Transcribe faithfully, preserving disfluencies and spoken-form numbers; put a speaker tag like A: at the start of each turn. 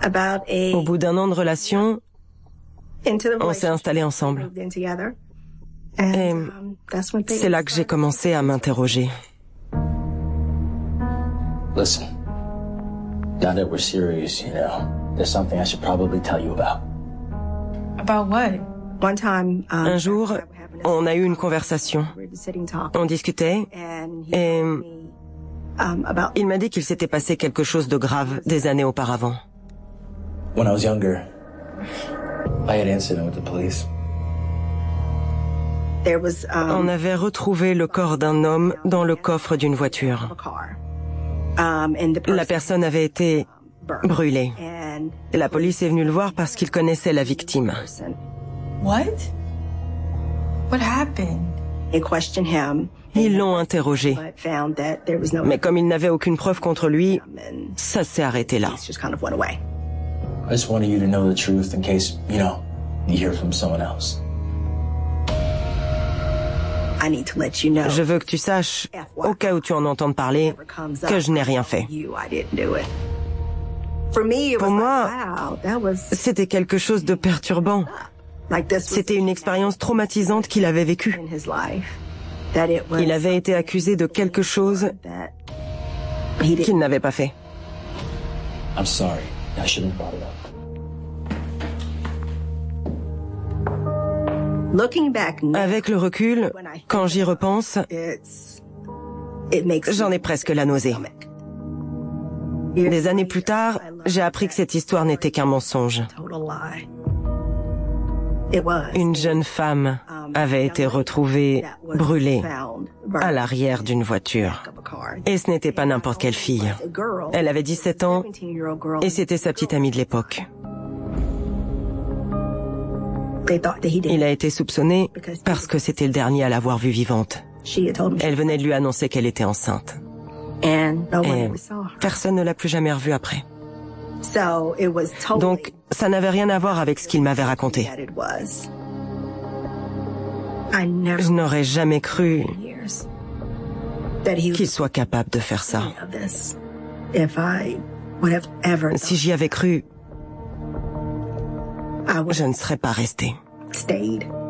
A: Au bout d'un an de relation, on s'est installés ensemble. Et c'est là que j'ai commencé à m'interroger.
B: Listen, now that we're serious, you know, there's something I should probably tell you about.
C: About what?
A: Un jour, on a eu une conversation. On discutait et il m'a dit qu'il s'était passé quelque chose de grave des années auparavant.
B: When I was younger, I had an incident with the police.
A: On avait retrouvé le corps d'un homme dans le coffre d'une voiture. La personne avait été brûlée. La police est venue le voir parce qu'il connaissait la victime.
C: What? What happened?
A: Ils l'ont interrogé. Mais comme il n'avait aucune preuve contre lui, ça s'est arrêté là.
B: I just wanted you to know the truth in case, you know, you hear from someone else.
A: Je veux que tu saches, au cas où tu en entendes parler, que je n'ai rien fait. Pour moi, c'était quelque chose de perturbant. C'était une expérience traumatisante qu'il avait vécue. Il avait été accusé de quelque chose qu'il n'avait pas fait.
B: I'm sorry. I shouldn't have brought it up.
A: Avec le recul, quand j'y repense, j'en ai presque la nausée. Des années plus tard, j'ai appris que cette histoire n'était qu'un mensonge. Une jeune femme avait été retrouvée brûlée à l'arrière d'une voiture. Et ce n'était pas n'importe quelle fille. Elle avait dix-sept ans et c'était sa petite amie de l'époque. Il a été soupçonné parce que c'était le dernier à l'avoir vue vivante. Elle venait de lui annoncer qu'elle était enceinte. Et personne ne l'a plus jamais revue après. Donc, ça n'avait rien à voir avec ce qu'il m'avait raconté. Je n'aurais jamais cru qu'il soit capable de faire ça. Si j'y avais cru, je ne serais pas restée.